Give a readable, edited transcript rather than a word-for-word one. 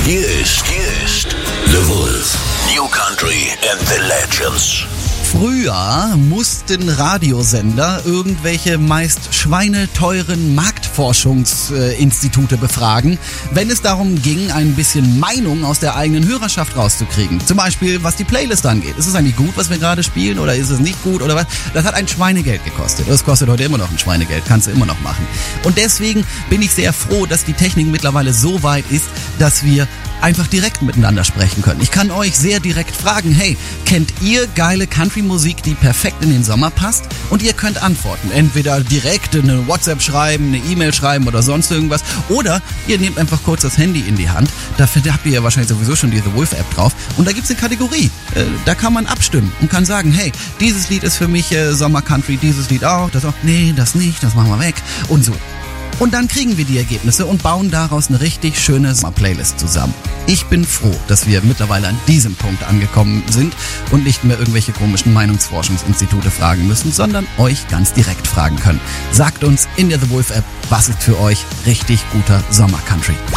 Hier ist The Wolf. New Country and the Legends. Früher mussten Radiosender irgendwelche meist schweineteuren Marktforschungsinstitute befragen, wenn es darum ging, ein bisschen Meinung aus der eigenen Hörerschaft rauszukriegen. Zum Beispiel, was die Playlist angeht. Ist es eigentlich gut, was wir gerade spielen, oder ist es nicht gut, oder was? Das hat ein Schweinegeld gekostet. Das kostet heute immer noch ein Schweinegeld. Kannst du immer noch machen. Und deswegen bin ich sehr froh, dass die Technik mittlerweile so weit ist, dass wir einfach direkt miteinander sprechen können. Ich kann euch sehr direkt fragen, hey, kennt ihr geile Country-Musik, die perfekt in den Sommer passt? Und ihr könnt antworten. Entweder direkt eine WhatsApp schreiben, eine E-Mail schreiben oder sonst irgendwas. Oder ihr nehmt einfach kurz das Handy in die Hand. Dafür habt ihr ja wahrscheinlich sowieso schon die The Wolf-App drauf. Und da gibt's eine Kategorie. Da kann man abstimmen und kann sagen, hey, dieses Lied ist für mich Sommer-Country, dieses Lied auch, das auch. Nee, das nicht, das machen wir weg. Und so. Und dann kriegen wir die Ergebnisse und bauen daraus eine richtig schöne Sommer-Playlist zusammen. Ich bin froh, dass wir mittlerweile an diesem Punkt angekommen sind und nicht mehr irgendwelche komischen Meinungsforschungsinstitute fragen müssen, sondern euch ganz direkt fragen können. Sagt uns in der The Wolf App, was ist für euch richtig guter Sommer-Country.